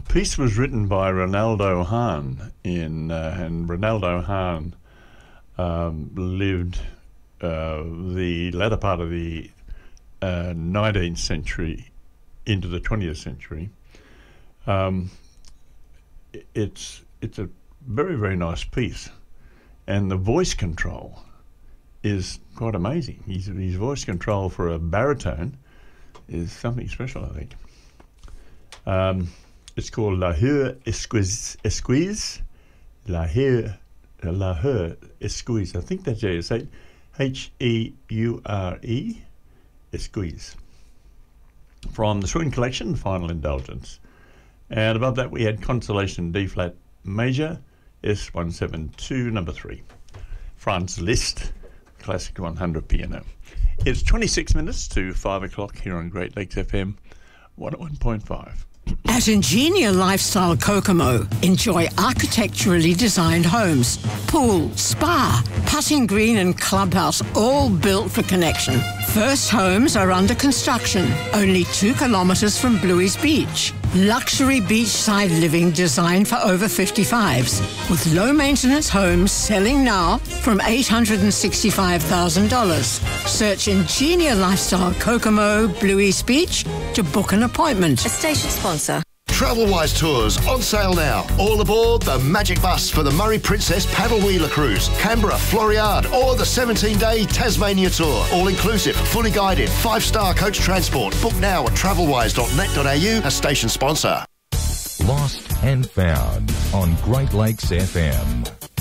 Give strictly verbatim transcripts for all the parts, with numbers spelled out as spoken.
piece was written by Ronaldo Hahn, in, uh, and Ronaldo Hahn um, lived uh, the latter part of the uh, nineteenth century into the twentieth century. Um, it's it's a very, very nice piece, and the voice control is quite amazing. His, his voice control for a baritone is something special, I think. Um, it's called La Heure Esquisse, Esquisse, La Heure, La Heure Esquisse. I think that's how you say it. H E U R E, Esquisse. From the Swing Collection, Final Indulgence. And above that we had Consolation D-flat major, S one seventy-two, number three. Franz Liszt, Classic one hundred piano. It's twenty-six minutes to five o'clock here on Great Lakes F M one oh one point five. At Ingenia Lifestyle Kokomo, enjoy architecturally designed homes, pool, spa, putting green and clubhouse, all built for connection. First homes are under construction, only two kilometres from Bluey's Beach. Luxury beachside living designed for over fifty-fives, with low-maintenance homes selling now from eight hundred sixty-five thousand dollars. Search Ingenia Lifestyle Kokomo, Bluey's Beach to book an appointment. A station sponsor. Travelwise Tours on sale now. All aboard the Magic Bus for the Murray Princess Paddle Wheeler Cruise, Canberra, Floriade, or the seventeen-day Tasmania Tour. All inclusive, fully guided, five-star coach transport. Book now at travelwise dot net dot a u, a station sponsor. Lost and Found on Great Lakes F M.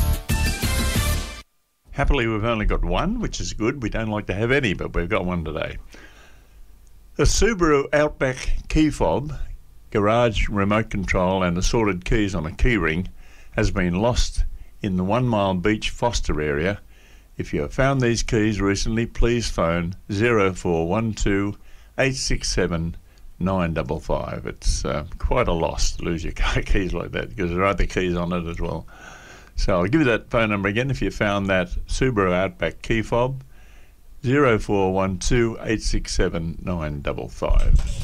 Happily, we've only got one, which is good. We don't like to have any, but we've got one today. The Subaru Outback key fob, garage remote control and assorted keys on a key ring has been lost in the One Mile Beach Foster area. If you have found these keys recently, please phone zero four one two, eight six seven, nine five five. It's uh, quite a loss to lose your car keys like that, because there are other keys on it as well. So I'll give you that phone number again if you found that Subaru Outback key fob, zero four one two, eight six seven, nine five five.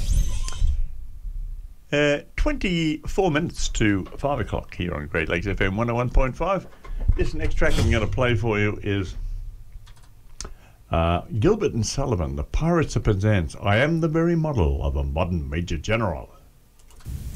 Uh, twenty-four minutes to five o'clock here on Great Lakes F M one oh one point five. This next track I'm going to play for you is uh, Gilbert and Sullivan, The Pirates of Penzance. I am the very model of a modern Major General.